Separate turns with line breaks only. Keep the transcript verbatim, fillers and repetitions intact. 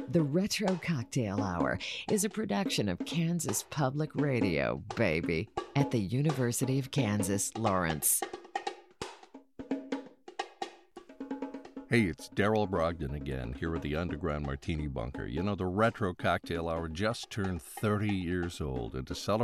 The Retro Cocktail Hour is a production of Kansas Public Radio, baby, at the University of Kansas, Lawrence.
Hey, it's Daryl Brogdon again, here with the Underground Martini Bunker. You know, the Retro Cocktail Hour just turned thirty years old, and to celebrate